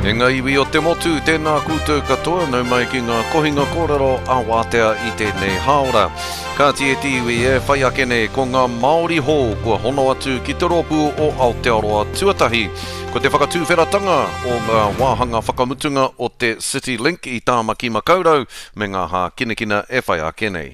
E ngā iwi o te motu, tēnā koutou katoa, nau mai ki ngā kohinga kōrero a wātea I tēnei haora. Ka tieti iwi e whai ake nei ko ngā Māori hō kua hono atu ki te rōpū o Aotearoa Tuatahi. Ko te whakatūwheratanga o ngā wāhanga whakamutunga o te City Link I Tāmaki Makaurau me ngā hā kinakina e whai ake nei.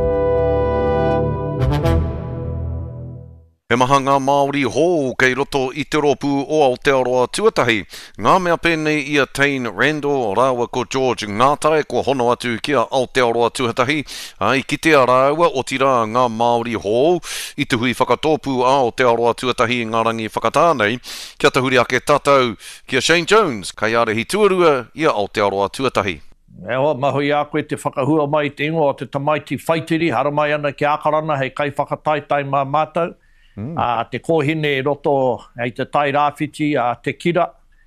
He maha ngā Māori hō kei roto I te rōpū o Aotearoa Tuatahi. Ngā mea pēnei Ia Tane Randall, rāua ko George Ngātae kua hono atu kia Aotearoa Tuatahi. Ai kitea rāua o tira ngā Māori hō I te hui whakatōpū a Aotearoa Tuatahi ngā rangi whakatānei. Kia te huri ake tātou kia Shane Jones, kai arehi tuarua Ia Aotearoa Tuatahi. Eo, mahui a koe te whakahua mai te ingo o te tamaiti whaitiri, hara mai ana ki Akarana, hei kai whakataitai mā mātou. Te kōhine roto hei te tai rāwhiti, te kira,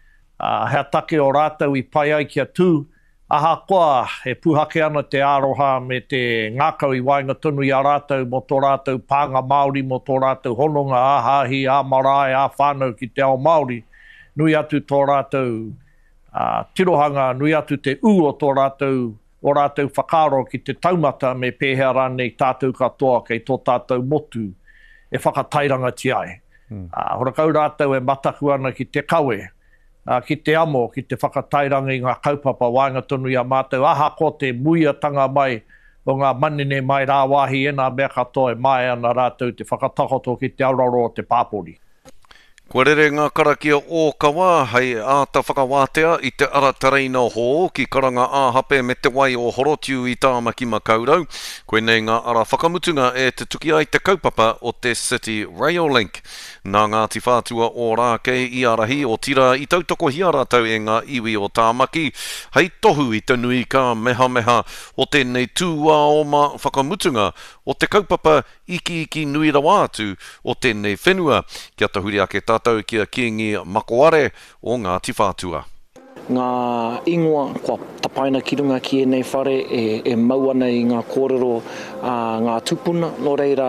hea take o rātou I pai ai kia tū. Aha koa, he puhake ana te aroha me te ngākau I wainga tunu I a rātou, mo tō rātou pānga Māori, mo tō rātou hononga, āhahi, ā marae, ā whānau ki te ao Māori. Nui atu tō rātou tirohanga, nui atu te o tō rātou, o rātou whakaro ki te taumata me pēhea rānei tātou katoa kei tō tātou motu. E whakatairanga ti ai. Horakau rātou e mataku ana ki te kawe, ki te amo, ki te whakatairanga I ngā kaupapa wainga tonu I a mātou. Aha ko te muiatanga mai o ngā manene mai rā wāhi e nā mea katoa e mai ana rātou te whakatakoto ki te auraro o te pāpori. Kua rere ngā karakia o kawa hei āta whakawātea I te ara tareina hō ki karanga āhape me te wai o horotiu I Tāmaki Makaurau. Koe nei ngā ara whakamutunga e te tuki ai te kaupapa o te City Rail Link. Nā Ngāti Whātua o Rākei I arahi o tira I tautoko hia rātou e ngā iwi o Tāmaki. Hei tohu I te nui ka meha o tēnei tūā o mā whakamutunga o te kaupapa iki nui rawa atu o tēnei whenua. Kia tahuri ake tātou kia kiengi makoare o Ngāti Whātua. Ngā ingoa kua tapaina ki runga ki e nei whare e mau ana I ngā kōrero ngā tupuna. Nō reira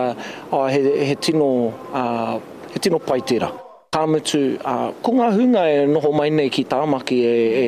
he tino paitera. Tāmutu, ko ngā hunga e noho mai nei ki Tāmaki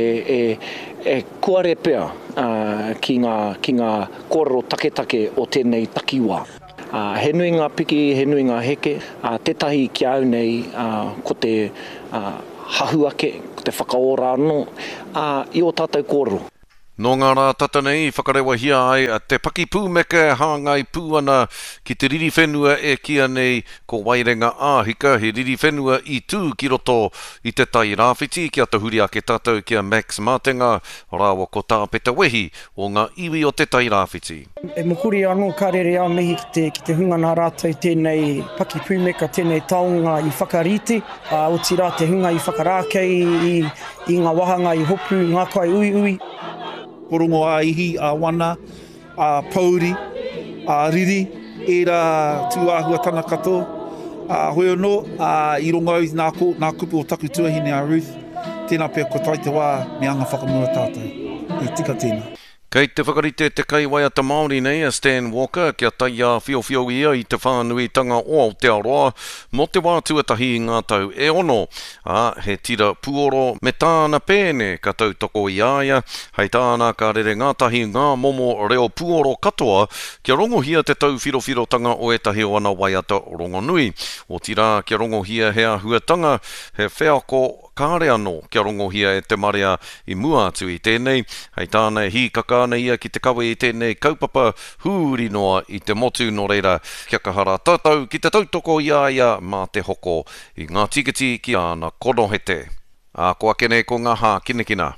e kuare pea ki ngā kōrero take o tēnei takiwā. He nui ngā piki, he nui ngā heke, tētahi ki au nei ko te hahuake, ko te whakaora anō, I o tātou kōrero. No ngā rā tata nei, whakarewa hia ai, te paki pūmeka hāngai pū ana ki te riri whenua e kia nei ko Wairenga āhika, he riri whenua I tū ki roto I te tai rāwhiti, kia te huri ake tātou kia Max Matenga, rāua ko tāpeta wehi o ngā iwi o te tai rāwhiti. E mokuri anō karere a mihi ki te hunga nā rātou tēnei paki pūmeka, tēnei taonga I whakarite, o tira te hunga I whakarākei, I ngā wahanga I hopu, ngā kai ui. Porongo a ihi, a wana, a pauri, a riri, e rā tūāhua tana katoa. Hoi anō, I rongo au nā kupu o taku tuahine a Ruth, tēnā pia ko tai te wā me anga whakamua tātou. E tika tēnā. Kei te whakarite te kaiwaiata Māori nei a Stan Walker, kia taia whiowhio ia I te whānuitanga o Aotearoa, mo te wā tuatahi I ngā tau e ono. He tira puoro me tāna pēne ka tautoko I aia, hei tāna ka rere ngātahi ngā momo reo puoro katoa, kia rongohia te tau whirowhirotanga o etahi o ana waiata rongonui. O tira kia rongohia hea huatanga, he wheako kāre anō kia rongohia e te marea I mua atu I tēnei, hei tāna hi kakāna ia ki te kawe I tēnei kaupapa hūri noa I te motu no reira kia kahara tātou ki te tautoko I aia mā te hoko I ngā tikiti ki ana konohete. Ko ake nei ko ngā hā kinakina.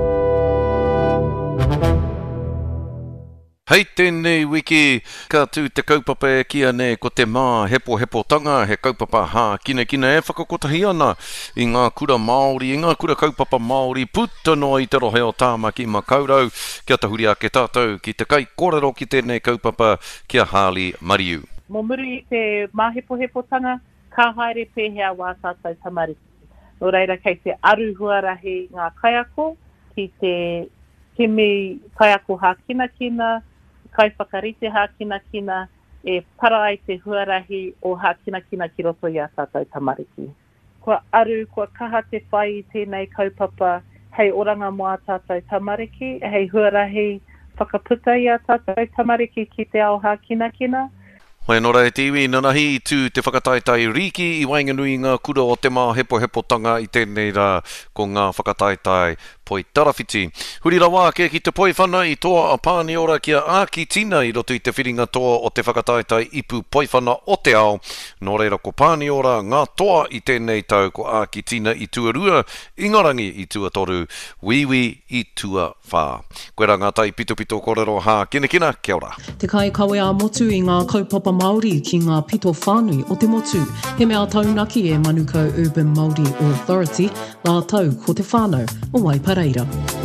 Hei tēnei wiki, ka tū te kaupapa e kia nei ko te mā hepo tanga, he kaupapa hā kinakina e whakakotahi ana I ngā kura Māori, I ngā kura kaupapa Māori, puta noa I te rohe o Tāmaki Makaurau, kia tahuri ake tātou ki te kai kōrero ki tēnei kaupapa kia Harley Mariu. Mo muri I te mā hepo tanga, ka haere pēhea wā tātou tamariki. Nō reira kei te aruhuarahi ngā kaiako, ki te kimi kaiako hā kinakina, kai whakarite hā kinakina, e para ai te huarahi o hā kinakina ki roto I a tātou tamariki. Kua aru, kua kaha te whai I tēnei kaupapa, hei oranga mo a tātou tamariki, hei huarahi whakaputa i a tātou tamariki ki te ao hākina. Hoi nō rei tiwi, nanahi I tū te whakataitai riki I wainganui ngā kura o te mā hepo-hepotanga I tēnei rā ko ngā whakataitai poi tarawhiti. Huri rawa ke ki te poi whana I toa a pāni ora kia āki tina I roto I te whiringa toa o te whakataitai ipu poi whana o te ao. Nō reira ko pāni ora ngā toa I tēnei tau ko āki tina I tuarua, ingarangi I tuatoru, wiwi I tua whā. Koera ngā tai pito korero hā kina, kia ora. Te kai kawe a motu I ngā kaupapa Māori ki ngā pito whānui o te motu. He mea taunaki e Manukau Urban Māori Authority, la tau ko te whānau o Waipareira.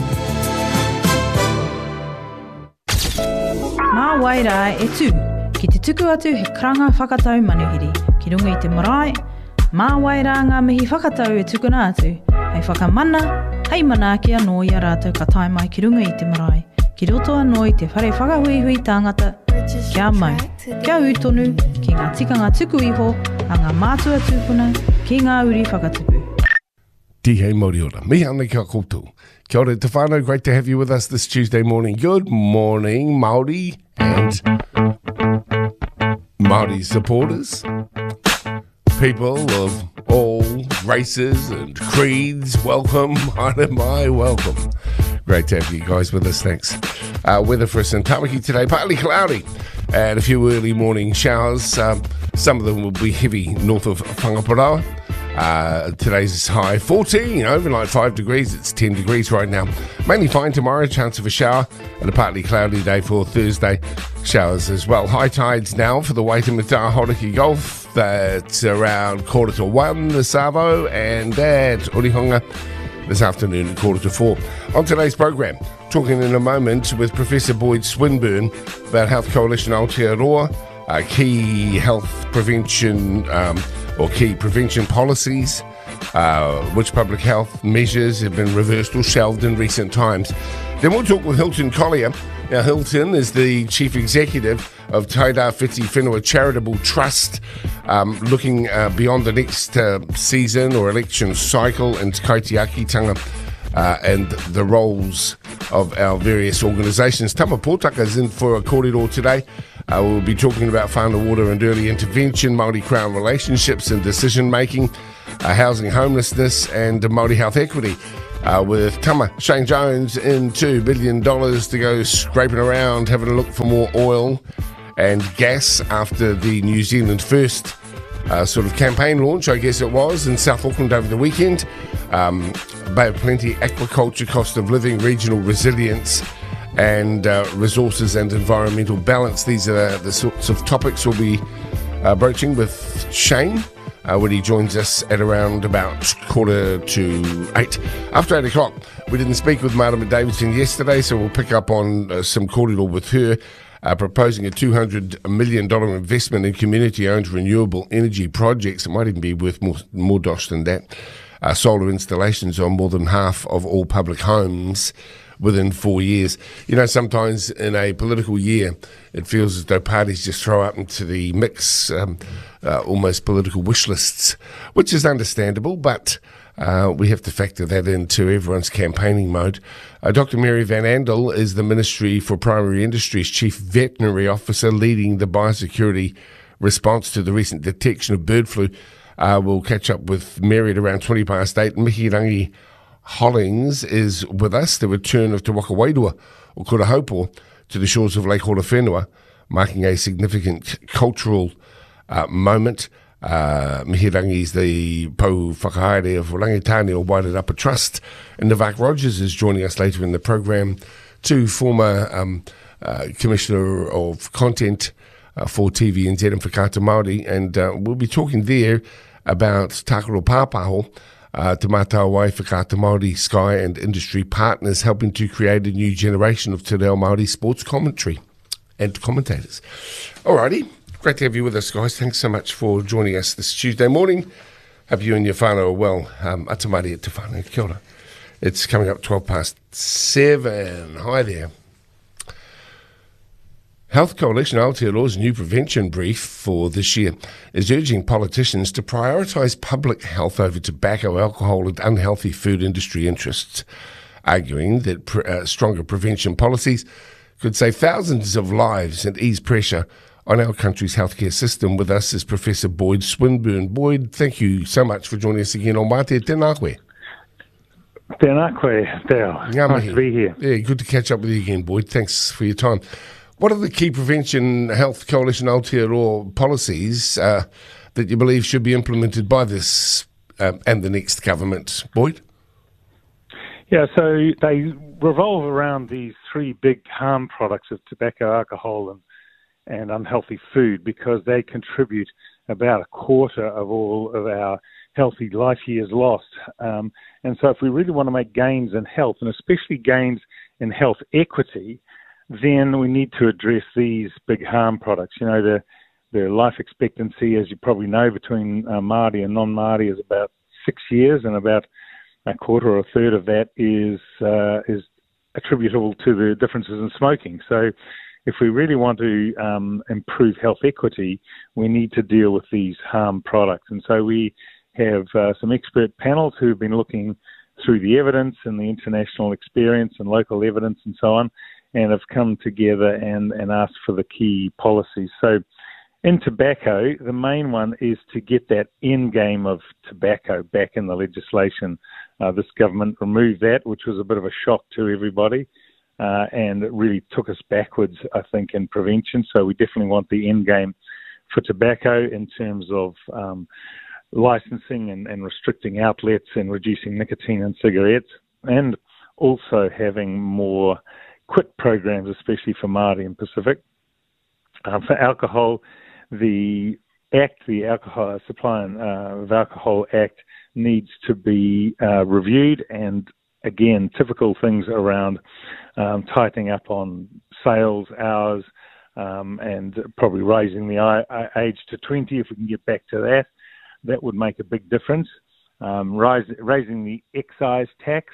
Mā Waira e tū, ki te tuku atu he karanga whakatau manuhiri. Ki runga I te marae, Mā Waira ngā mihi whakatau e tukuna atu. Hei whakamana, hei manakia no I a rātou ka tae mai ki runga I te marae. Ki roto anō I te whare whakahuihui tāngata, kia mai, kia utonu, ki ngā tikanga tuku iho, a ngā mātua tūpuna, ki ngā uri whakatupu. Dihe Māori ora. Mihi ana kia koutou. Kia ora te whānau, great to have you with us this Tuesday morning. Good morning, Māori and Māori supporters. People of all races and creeds, welcome. Haere mai, welcome. Great to have you guys with us, thanks. Weather for us in Tamaki today, partly cloudy and a few early morning showers. Some of them will be heavy north of Whangaparaoa. Today's high 14, overnight 5 degrees, it's 10 degrees right now. Mainly fine tomorrow, chance of a shower, and a partly cloudy day for Thursday. Showers as well. High tides now for the Waitemata Horiki Gulf. That's around 1:45 the Savo, and at Orihonga this afternoon at 3:45. On today's program, talking in a moment with Professor Boyd Swinburne about Health Coalition Aotearoa, key health prevention or key prevention policies, which public health measures have been reversed or shelved in recent times. Then we'll talk with Hilton Collier. Now, Hilton is the Chief Executive of Tairāwhiti Whenua Charitable Trust, looking beyond the next season or election cycle and kaitiakitanga and the roles of our various organisations. Tama Pōtaka is in for a kōrero today. We'll be talking about whānau water and early intervention, Māori Crown relationships and decision making, housing homelessness and Māori health equity. With Tama Shane Jones in $2 billion to go scraping around, having a look for more oil and gas after the New Zealand First sort of campaign launch, I guess it was, in South Auckland over the weekend. Bay of Plenty, aquaculture, cost of living, regional resilience, and resources and environmental balance. These are the sorts of topics we'll be broaching with Shane when he joins us at around about 7:45. After 8 o'clock, we didn't speak with Marama Davidson yesterday, so we'll pick up on some kōrero with her, proposing a $200 million investment in community-owned renewable energy projects. It might even be worth more dosh than that. Solar installations on more than half of all public homes within 4 years. Sometimes in a political year, it feels as though parties just throw up into the mix almost political wish lists, which is understandable, but we have to factor that into everyone's campaigning mode. Dr. Mary Van Andel is the Ministry for Primary Industries Chief Veterinary Officer, leading the biosecurity response to the recent detection of bird flu. We'll catch up with Mary at around 8:20. Mihirangi Hollings is with us, the return of Te Waka Wairua o Kurahopo to the shores of Lake Horowhenua, marking a significant cultural moment. Mihirangi is the Pou Whakahaere of Rangitāne o Wairarapa Trust, and Navak Rogers is joining us later in the program, two former Commissioner of Content for TVNZ and Whakata Māori, and we'll be talking there about Tākaro Pāpaho, Te Mātau Wai Whakata Māori, Sky and industry partners helping to create a new generation of Te Reo Māori sports commentary and commentators. Alrighty, great to have you with us, guys. Thanks so much for joining us this Tuesday morning. Hope you and your whānau are well. Atamari at te whānau, kia ora. It's coming up 7:12. Hi there. Health Coalition Aotearoa's new prevention brief for this year is urging politicians to prioritise public health over tobacco, alcohol and unhealthy food industry interests. arguing that stronger prevention policies could save thousands of lives and ease pressure on our country's healthcare system. With us is Professor Boyd Swinburne. Boyd, thank you so much for joining us again on Mate Tēnā koe. Tēnā koe, Dale. Nice to be here. Yeah, good to catch up with you again, Boyd. Thanks for your time. What are the key Prevention Health Coalition Aotearoa policies that you believe should be implemented by this and the next government, Boyd? Yeah, so they revolve around these three big harm products of tobacco, alcohol, and unhealthy food, because they contribute about a quarter of all of our healthy life years lost. And so if we really want to make gains in health, and especially gains in health equity, then we need to address these big harm products. You know, the life expectancy, as you probably know, between Māori and non-Māori is about 6 years, and about a quarter or a third of that is attributable to the differences in smoking. So if we really want to improve health equity, we need to deal with these harm products. And so we have some expert panels who have been looking through the evidence and the international experience and local evidence and so on, and have come together and asked for the key policies. So in tobacco, the main one is to get that end game of tobacco back in the legislation. This government removed that, which was a bit of a shock to everybody. And it really took us backwards, I think, in prevention. So we definitely want the end game for tobacco in terms of licensing and restricting outlets and reducing nicotine in cigarettes, and also having more quit programs, especially for Māori and Pacific. For alcohol, the Alcohol Supply of Alcohol Act needs to be reviewed, and again, typical things around tightening up on sales hours and probably raising the age to 20. If we can get back to that, that would make a big difference. Raising the excise tax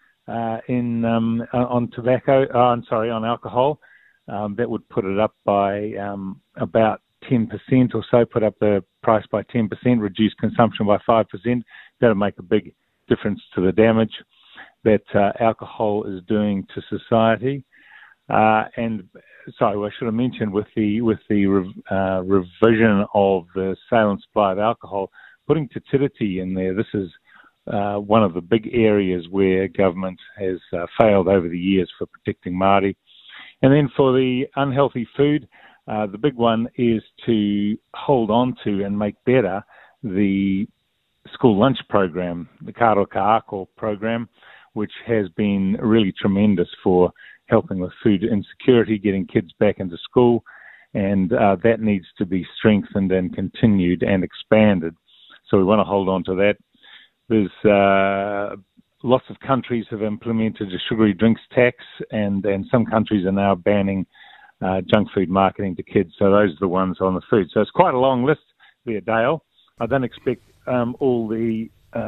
on tobacco, on alcohol, that would put it up by about 10% or so, put up the price by 10%, reduce consumption by 5%. That would make a big difference to the damage that alcohol is doing to society. And sorry, I should have mentioned with the revision of the sale and supply of alcohol, putting Te Tiriti in there. This is one of the big areas where government has failed over the years for protecting Māori. And then for the unhealthy food, the big one is to hold on to and make better the school lunch program, the Karo Ka'ako program, which has been really tremendous for helping with food insecurity, getting kids back into school, and that needs to be strengthened and continued and expanded. So we want to hold on to that. There's lots of countries have implemented a sugary drinks tax, and some countries are now banning junk food marketing to kids. So those are the ones on the food. So it's quite a long list there, Dale. I don't expect all the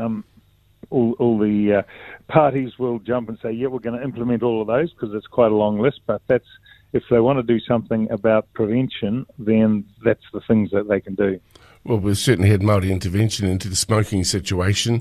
parties will jump and say, yeah, we're going to implement all of those, because it's quite a long list. But that's, if they want to do something about prevention, then that's the things that they can do. Well, we've certainly had Māori intervention into the smoking situation,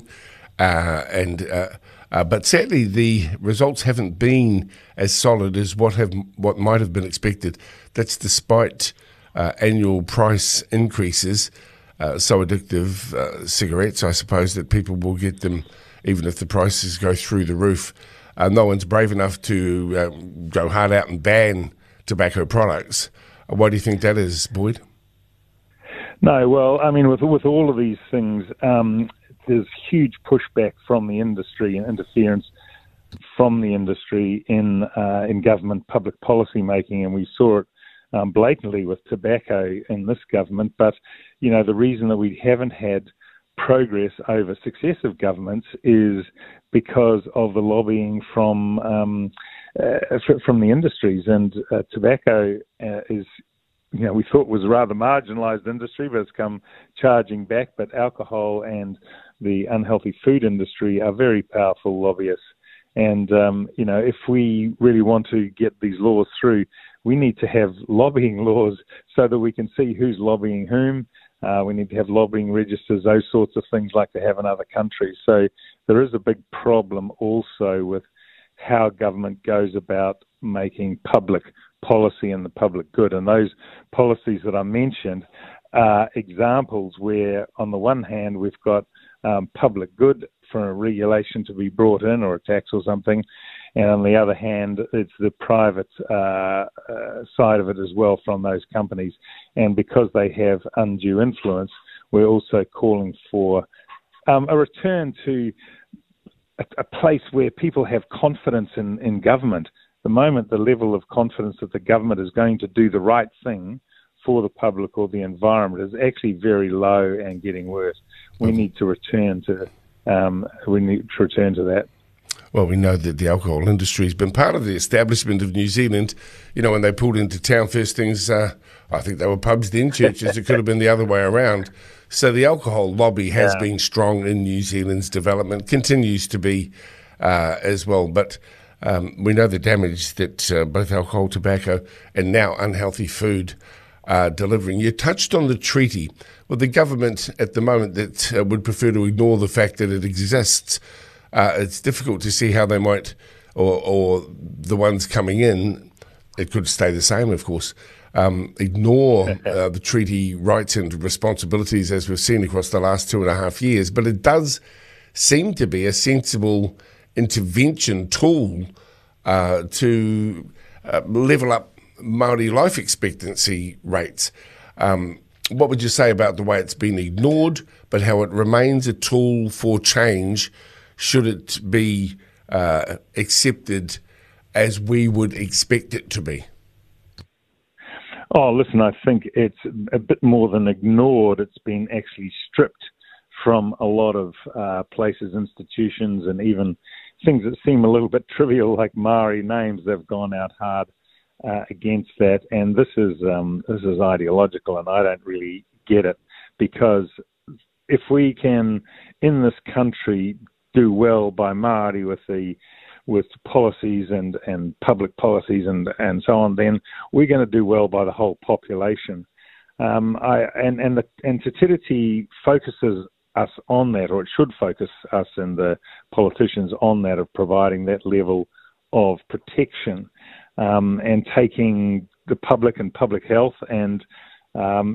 but sadly the results haven't been as solid as what might have been expected. That's despite annual price increases. So addictive cigarettes, I suppose, that people will get them even if the prices go through the roof. No one's brave enough to go hard out and ban tobacco products. Why do you think that is, Boyd? No, well, I mean, with all of these things, there's huge pushback from the industry and interference from the industry in government public policy making, and we saw it blatantly with tobacco in this government. But, you know, the reason that we haven't had progress over successive governments is because of the lobbying from the industries. And tobacco is, you know, we thought was a rather marginalised industry, but it's come charging back. But alcohol and the unhealthy food industry are very powerful lobbyists. And, you know, if we really want to get these laws through, we need to have lobbying laws so that we can see who's lobbying whom. We need to have lobbying registers, those sorts of things like they have in other countries. So there is a big problem also with how government goes about making public policy and the public good. And those policies that I mentioned are examples where, on the one hand, we've got public good for a regulation to be brought in or a tax or something, and on the other hand, it's the private side of it as well from those companies. And because they have undue influence, we're also calling for a return to a place where people have confidence in government. At the moment, the level of confidence that the government is going to do the right thing for the public or the environment is actually very low and getting worse. We need to return to that. Well, we know that the alcohol industry has been part of the establishment of New Zealand. You know, when they pulled into town, first things, I think they were pubs then, churches. It could have been the other way around. So the alcohol lobby has been strong in New Zealand's development, continues to be as well. But we know the damage that both alcohol, tobacco, and now unhealthy food are delivering. You touched on the treaty. Well, the government at the moment that would prefer to ignore the fact that it exists. It's difficult to see how they might, or the ones coming in, it could stay the same, of course, ignore the treaty rights and responsibilities as we've seen across the last 2.5 years. But it does seem to be a sensible intervention tool to level up Māori life expectancy rates. What would you say about the way it's been ignored, but how it remains a tool for change should it be accepted as we would expect it to be? Oh, listen, I think it's a bit more than ignored. It's been actually stripped from a lot of places, institutions, and even things that seem a little bit trivial, like Māori names. They've gone out hard against that, and this is ideological, and I don't really get it, because if we can, in this country, do well by Māori with policies and public policies and so on, then we're going to do well by the whole population. And Te Tiriti focuses us on that, or it should focus us and the politicians on that, of providing that level of protection and taking the public and public health and some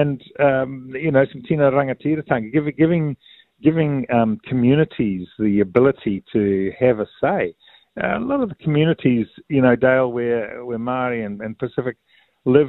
tina rangatiratanga, giving communities the ability to have a say. A lot of the communities, Dale, where Māori and Pacific